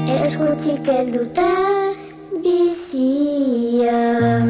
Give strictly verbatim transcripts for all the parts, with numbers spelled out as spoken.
eskutik helduta bizia.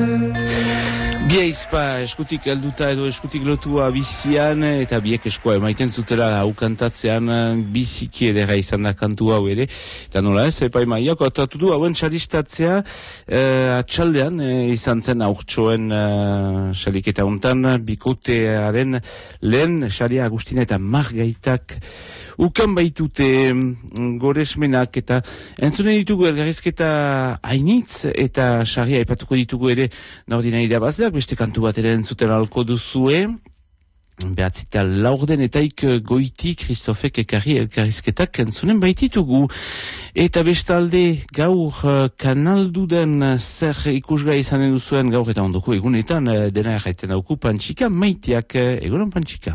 Biaizpa eskutik helduta edo eskutik lotua bizian, eta biek eskoa emaiten zutela hau kantatzean biziki edera izan da kantu hau ere. Eta nola ez, epai maiak, otatu du hauen txalistatzea eh, atxaldean eh, izan zen aurtsoen eh, xaliketa hontan, bikotearen lehen xalia Agustina eta Margaitak ukan baitute goresmenak, eta entzunen ditugu elgarrizketa hainitz, eta xaria aipatuko ditugu ere nordina irabazleak, beste kantu bat ere entzuten alko duzue. Behatzita laurden etaik goiti Kristofek ekarri elkarrizketak entzunen baititugu. Eta bestalde gaur kanalduden zer ikusgai izanen duzuen gaur eta ondoko egunetan dena erraiten dauku Pantxika Maitiak. Egunon Pantxika.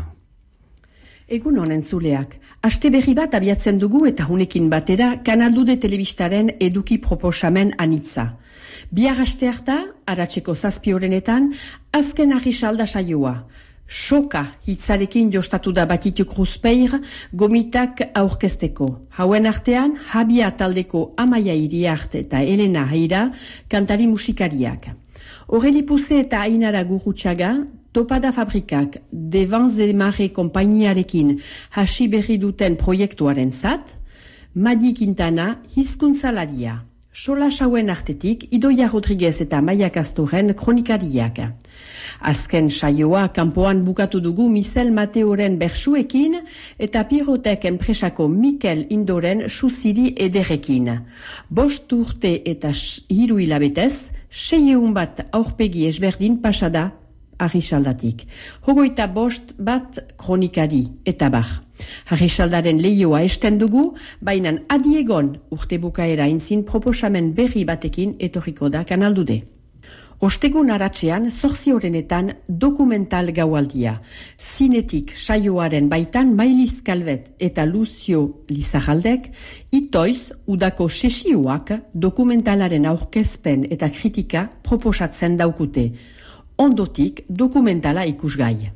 Egun honen zuleak, aste berri bat abiatzen dugu eta hunekin batera Kanaldude telebistaren eduki proposamen anitza. Bihar aste harta, aratseko zazpi horrenetan, azken ahisalda saioa. Soka hitzarekin jostatu da Batituk Ruspeir gomitak aurkezteko. Hauen artean, Habia taldeko Amaia Iriart eta Elena Haira kantari musikariak. Aureli Puze eta Ainara Gurutxaga, Topada Fabrikak Devans de Mare konpainiarekin hasi berri duten proiektuaren zat, Madi Quintana hizkuntzalaria. Sola sauen artetik, Idoia Rodriguez eta Maia Castoren kronikariak. Azken saioa kanpoan bukatu dugu Michel Mateoren bersuekin eta Pirotek enpresako Mikel Indoren susiri ederekin. Bost urte eta hiru hilabetez, seieun bat aurpegi ezberdin pasada Harrisaldatik. Hogoita bost bat kronikari eta bar. Harrisaldaren lehioa esten dugu, baina adiegon urte bukaera inzin proposamen berri batekin etorriko da Kanaldude. Ostegun aratzean, zortzi horrenetan dokumental gaualdia. Zinetik saioaren baitan Mailiz Calvet eta Lucio Lizarraldek, itoiz udako sesioak dokumentalaren aurkezpen eta kritika proposatzen daukute. Ondotik dokumentala ikusgai.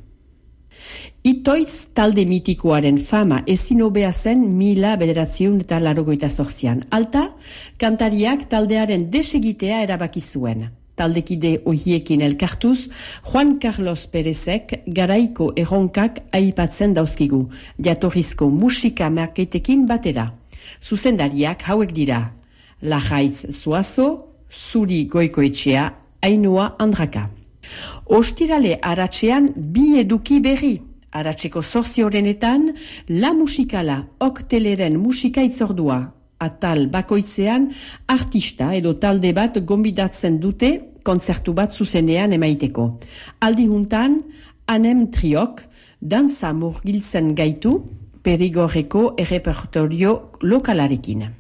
Itoiz talde mitikoaren fama ezin hobea zen mila bederatziun eta larogoita zortzian. Alta, kantariak taldearen desegitea erabaki zuen. Taldekide ohiekin elkartuz, Juan Carlos Perezek garaiko erronkak aipatzen dauzkigu, jatorrizko musika marketekin batera. Zuzendariak hauek dira, Lajaitz Zuazo, Zuri Goikoetxea, Ainhoa Andraka. Ostirale aratzean bi eduki berri. Aratzeko zortzi horrenetan, La Musikala okteleren musika itzordua. Atal bakoitzean, artista edo talde bat gonbidatzen dute kontzertu bat zuzenean emaiteko. Aldi juntan, Anem Triok, dantza murgiltzen gaitu, Perigorreko errepertorio lokalarekin.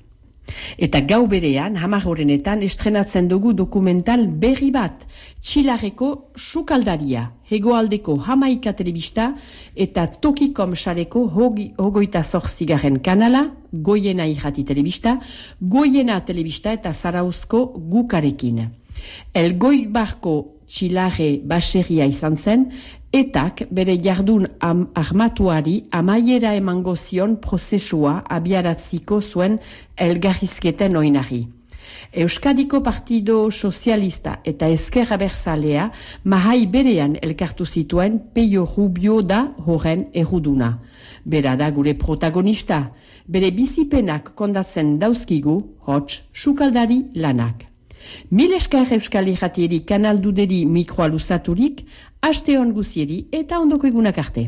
Eta gau berean, hamar horrenetan, estrenatzen dugu dokumental berri bat, Txilarreko sukaldaria, hegoaldeko Hamaika telebista eta Tokikom sareko hogoita zortzigarren kanala, Goiena irrati telebista, Goiena telebista eta Zarauzko gukarekin. Elgoibarko Txilarre baseria izan zen, etak bere jardun am armatuari amaiera emango zion prozesua abiaratziko zuen elgarrizketen oinari. Euskadiko Partido Sozialista eta Ezker Abertzalea mahai berean elkartu zituen Peio Rubio da horren erruduna. Bera da gure protagonista, bere bizipenak kondatzen dauzkigu, hots, sukaldari lanak. Mil esker Euskal Irratieri Kanalduderi mikroa luzaturik, aste hon guzieri eta ondoko egunak arte.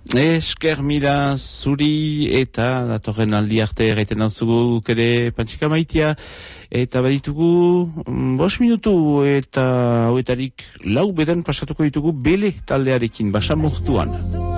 Esker mila zuri eta datorren aldi arte erraiten dauzugu ere Pantxika Maitia, eta baditugu bost minutu eta hauetarik lau beden pasatuko ditugu bele taldearekin, basa mortuan.